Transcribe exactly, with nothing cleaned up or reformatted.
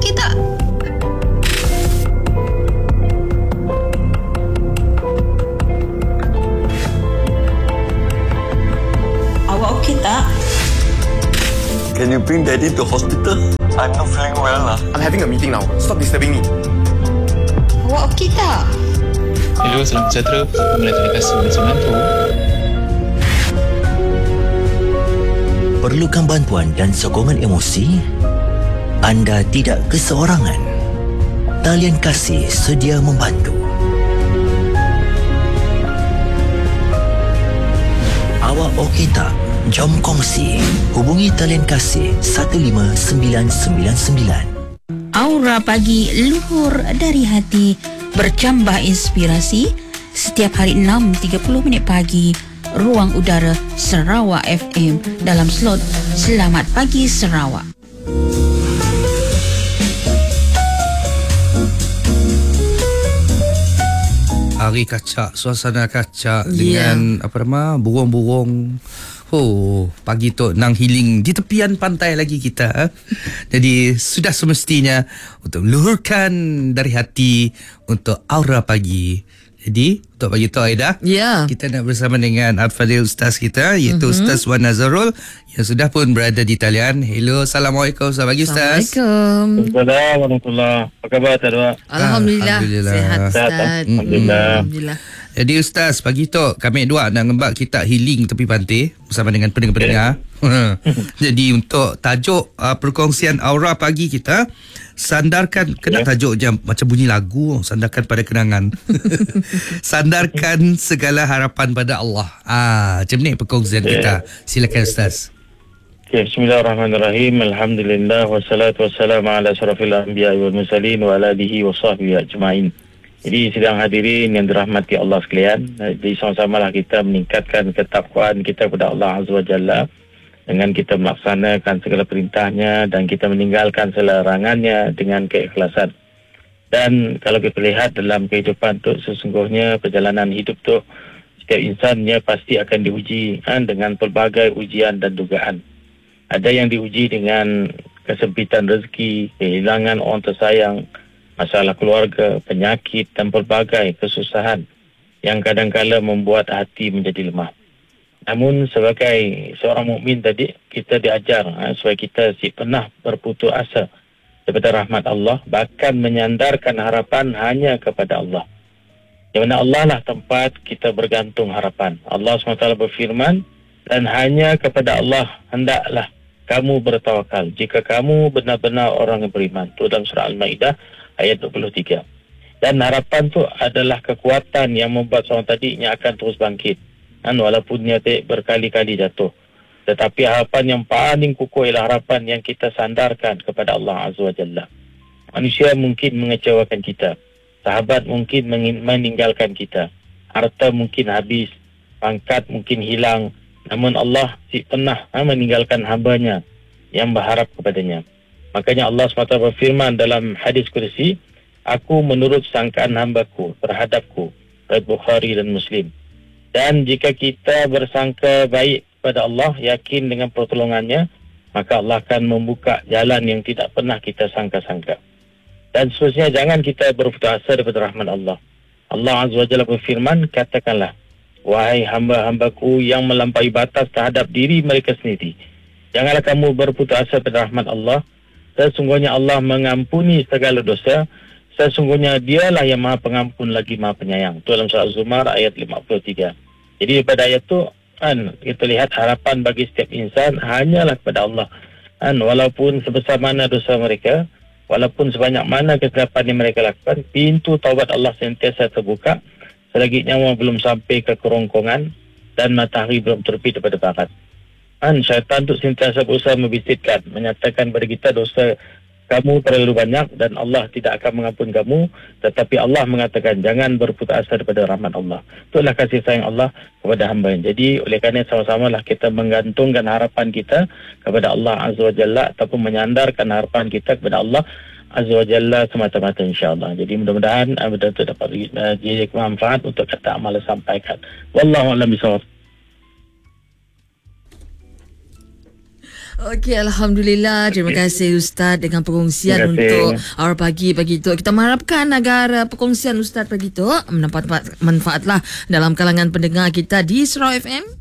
okey tak? Awak okey tak? Can you bring daddy to hospital? I'm not feeling well lah. I'm having a meeting now. Stop disturbing me. Awak okey tak? Hello, salam sejahtera. Pemerintah Terima kasih dan membantu. Perlukan bantuan dan sokongan emosi? Anda tidak keseorangan. Talian Kasih sedia membantu. Awak okey tak? Jom kongsi. Hubungi Talian Kasih satu lima sembilan sembilan sembilan. Aura Pagi luhur dari hati, bercambah inspirasi setiap hari enam tiga puluh minit pagi. Ruang Udara Sarawak F M dalam slot Selamat Pagi Sarawak. Hari kacak, suasana kacak Yeah. dengan apa nama burung-burung. Oh, pagi tu nang healing di tepian pantai lagi kita. eh. Jadi sudah semestinya untuk luhurkan dari hati untuk aura pagi. Jadi untuk pagi tu Aida, Ya. kita nak bersama dengan Al-Fadhil Ustaz kita, iaitu mm-hmm. Ustaz Wan Nazarul yang sudah pun berada di talian. Hello, Assalamualaikum. Selamat pagi Ustaz. Assalamualaikum. Assalamualaikum warahmatullahi. Apa khabar Tuan? Alhamdulillah. Alhamdulillah. Sihat Sihat, Ustaz. Alhamdulillah. Alhamdulillah. Jadi Ustaz, pagi tu kami dua nak ngembak kita healing tepi pantai bersama dengan pendengar-pendengar. Jadi untuk tajuk uh, perkongsian aura pagi kita, sandarkan, kena tajuk je macam bunyi lagu, sandarkan pada kenangan. Sandarkan segala harapan pada Allah. Ah, macam ni perkongsian kita. Silakan Ustaz. Okay, bismillahirrahmanirrahim. Alhamdulillah wassalatu wassalamu ala asyrafil anbiya wal mursalin wa ala alihi wa sahbihi ajmain. Jadi sidang hadirin yang dirahmati Allah sekalian, jadi sama-samalah kita meningkatkan ketakwaan kita kepada Allah Azza wa Jalla dengan kita melaksanakan segala perintahnya dan kita meninggalkan segala larangannya dengan keikhlasan. Dan kalau kita lihat dalam kehidupan tu, sesungguhnya perjalanan hidup tu setiap insannya pasti akan diuji kan, dengan pelbagai ujian dan dugaan. Ada yang diuji dengan kesempitan rezeki, kehilangan orang tersayang, masalah keluarga, penyakit dan pelbagai kesusahan yang kadang-kala membuat hati menjadi lemah. Namun sebagai seorang mukmin tadi, kita diajar ha, supaya kita si pernah berputus asa daripada rahmat Allah, bahkan menyandarkan harapan hanya kepada Allah. Yang mana Allah lah tempat kita bergantung harapan. Allah subhanahu wa taala berfirman, dan hanya kepada Allah hendaklah kamu bertawakal jika kamu benar-benar orang yang beriman. Itu dalam surah Al-Maidah ayat dua puluh tiga. Dan harapan tu adalah kekuatan yang membuat seorang tadinya akan terus bangkit. Dan walaupun dia berkali-kali jatuh. Tetapi harapan yang paling kukuh ialah harapan yang kita sandarkan kepada Allah Azza wa Jalla. Manusia mungkin mengecewakan kita. Sahabat mungkin meninggalkan kita. Harta mungkin habis. Pangkat mungkin hilang. Namun Allah si pernah ha, meninggalkan hamba-Nya yang berharap kepadanya. Makanya Allah subhanahu wa taala berfirman dalam hadis kursi, aku menurut sangkaan hambaku terhadapku, riwayat Bukhari dan Muslim. Dan jika kita bersangka baik kepada Allah, yakin dengan pertolongannya, maka Allah akan membuka jalan yang tidak pernah kita sangka-sangka. Dan seterusnya, jangan kita berputus asa daripada rahmat Allah. Allah Azza wa Jalla berfirman, katakanlah, wahai hamba-hambaku yang melampaui batas terhadap diri mereka sendiri, janganlah kamu berputus asa pada rahmat Allah. Sesungguhnya Allah mengampuni segala dosa. Sesungguhnya dialah yang maha pengampun lagi maha penyayang. Itu dalam surah Az-Zumar ayat lima puluh tiga. Jadi pada ayat itu kan, kita lihat harapan bagi setiap insan hanyalah kepada Allah. Kan, walaupun sebesar mana dosa mereka, walaupun sebanyak mana kesilapan yang mereka lakukan, pintu taubat Allah sentiasa terbuka selagi nyawa belum sampai ke kerongkongan dan matahari belum terbit daripada barat. Kan, syaitan tu sentiasa berusaha membisikkan, menyatakan kepada kita dosa kamu terlalu banyak dan Allah tidak akan mengampun kamu. Tetapi Allah mengatakan jangan berputus asa daripada rahmat Allah. Itulah kasih sayang Allah kepada hamba. Jadi oleh kerana sama-samalah kita menggantungkan harapan kita kepada Allah Azza wa Jalla ataupun menyandarkan harapan kita kepada Allah Azza wa Jalla semata-mata insya-Allah. Jadi mudah-mudahan uh, betul-betul dapat uh, jadi manfaat untuk kita amal sampaikan. Wallahu a'lam bishawab. Okey, Alhamdulillah. Terima kasih Ustaz dengan perkongsian Terima kasih. untuk Aura Pagi pagi tu. Kita mengharapkan agar uh, perkongsian Ustaz pagi tu mendapat manfaat lah dalam kalangan pendengar kita di Surau F M.